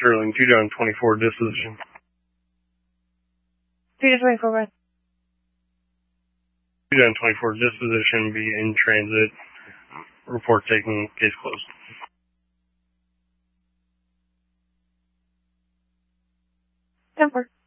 Sterling, 2-24 disposition. 2-24, bud. 2-24 disposition, be in transit. Report taken, case closed. Temper.